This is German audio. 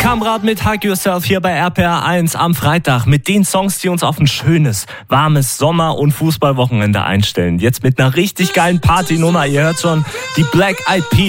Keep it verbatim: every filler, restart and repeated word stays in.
Kamrat mit Hug Yourself hier bei R P R eins am Freitag mit den Songs, die uns auf ein schönes, warmes Sommer- und Fußballwochenende einstellen. Jetzt mit einer richtig geilen Partynummer. Ihr hört schon die Black Eyed Peas.